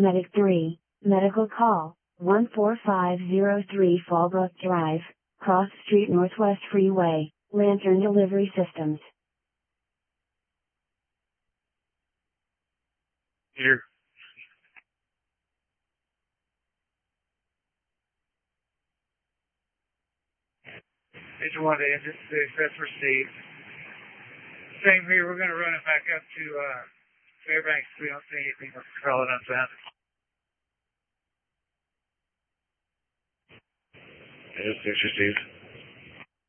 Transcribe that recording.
Medic 3, medical call, 14503 Fallbrook Drive, Cross Street Northwest Freeway, Lantern Delivery Systems. Here. Major 1 to engine 6, that's received. Same here, we're going to run it back up to Fairbanks. We don't see anything. Let's call it unfound. Yes, 6 received.